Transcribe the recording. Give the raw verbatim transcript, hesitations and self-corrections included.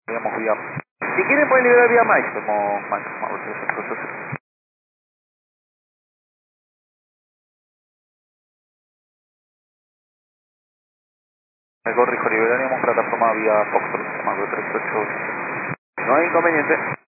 Digamos vía. Si quieren pueden liberar vía Mike, como Mike, vamos a ver si es entonces. Me corrijo, liberaríamos plataforma vía Foxtrot, más de tres ocho. No hay inconveniente.